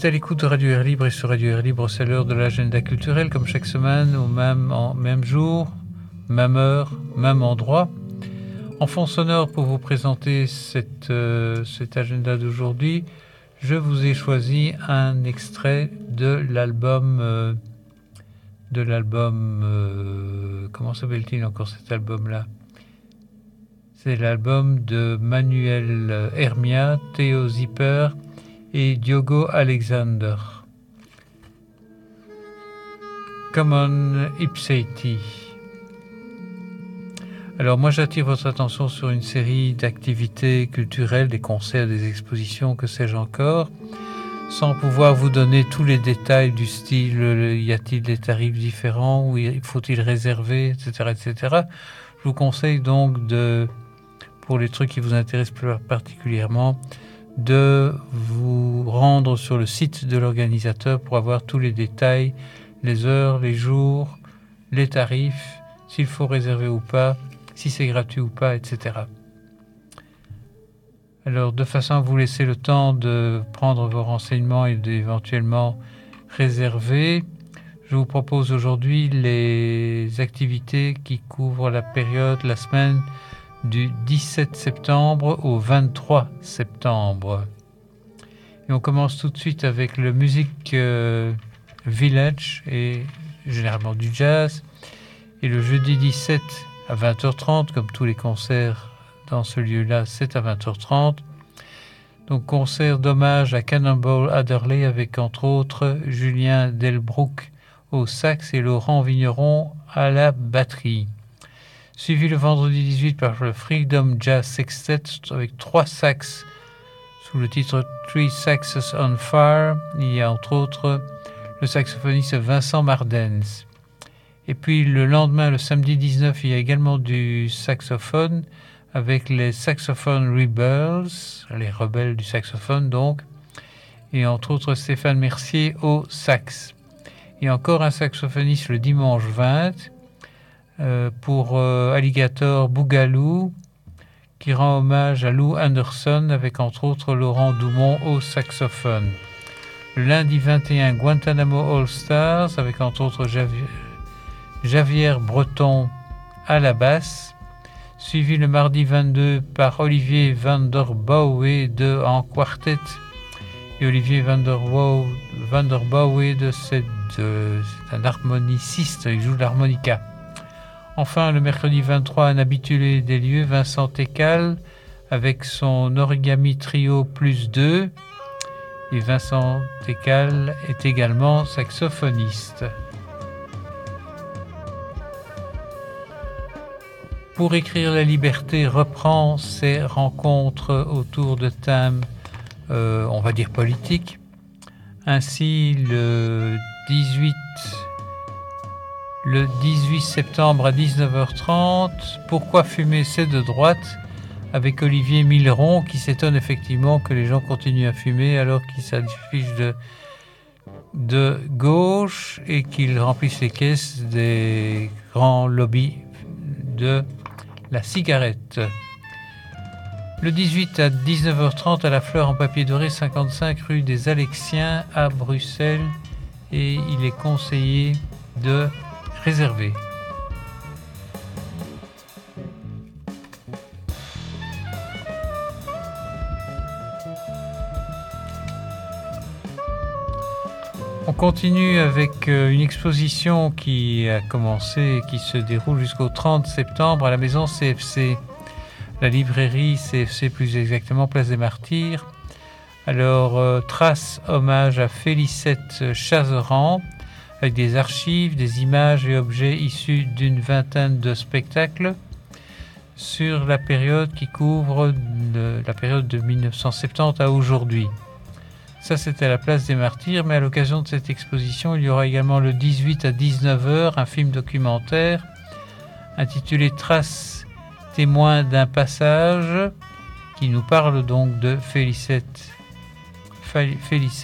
êtes à l'écoute de Radio Air Libre et sur Radio Air Libre, c'est l'heure de l'agenda culturel, comme chaque semaine, au même jour, même heure, même endroit. En fond sonore, pour vous présenter cet agenda d'aujourd'hui, je vous ai choisi un extrait de l'album... comment s'appelle-t-il encore cet album-là ? C'est l'album de Manuel Hermia, Theo Zipper et Diogo Alexander. Common Ipsati. Alors moi j'attire votre attention sur une série d'activités culturelles, des concerts, des expositions, que sais-je encore, sans pouvoir vous donner tous les détails du style, y a-t-il des tarifs différents, ou faut-il réserver, etc., etc. Je vous conseille donc pour les trucs qui vous intéressent plus particulièrement, de vous rendre sur le site de l'organisateur pour avoir tous les détails, les heures, les jours, les tarifs, s'il faut réserver ou pas, si c'est gratuit ou pas, etc. Alors, de façon à vous laisser le temps de prendre vos renseignements et d'éventuellement réserver, je vous propose aujourd'hui les activités qui couvrent la semaine du 17 septembre au 23 septembre. Et on commence tout de suite avec le Music Village, et généralement du jazz. Et le jeudi 17 à 20h30, comme tous les concerts dans ce lieu-là, c'est à 20h30. Donc concert d'hommage à Cannonball Adderley avec entre autres Julien Delbrouck au sax et Laurent Vigneron à la batterie. Suivi le vendredi 18 par le Freedom Jazz Sextet avec 3 sax sous le titre Three Saxes on Fire. Il y a entre autres le saxophoniste Vincent Mardens. Et puis le lendemain, le samedi 19, il y a également du saxophone avec les Saxophone Rebels, les rebelles du saxophone donc, et entre autres Stéphane Mercier au sax. Et encore un saxophoniste le dimanche 20, pour Alligator Boogaloo, qui rend hommage à Lou Anderson avec entre autres Laurent Doumont au saxophone. Le lundi 21, Guantanamo All Stars avec entre autres Javier Breton à la basse, suivi le mardi 22 par Olivier van der Bouwe en quartet, et Olivier van der Bouwe c'est un harmoniciste, il joue de l'harmonica. Enfin, le mercredi 23, un habitué des lieux, Vincent Técal, avec son origami trio plus 2. Et Vincent Técal est également saxophoniste. Pour écrire la liberté reprend ses rencontres autour de thèmes, on va dire politiques. Ainsi, le 18 septembre à 19h30, Pourquoi fumer, c'est de droite, avec Olivier Milleron, qui s'étonne effectivement que les gens continuent à fumer alors qu'ils s'affichent de gauche et qu'ils remplissent les caisses des grands lobbies de la cigarette. Le 18 à 19h30, à la Fleur en papier doré, 55 rue des Alexiens à Bruxelles, et il est conseillé de réservé. On continue avec une exposition qui a commencé et qui se déroule jusqu'au 30 septembre à la maison CFC, la librairie CFC plus exactement, Place des Martyrs. Alors, trace hommage à Félicette Chazeran, avec des archives, des images et objets issus d'une vingtaine de spectacles sur la période qui couvre la période de 1970 à aujourd'hui. Ça, c'était à la Place des Martyrs, mais à l'occasion de cette exposition, il y aura également le 18 à 19h un film documentaire intitulé Traces témoins d'un passage, qui nous parle donc de Félicette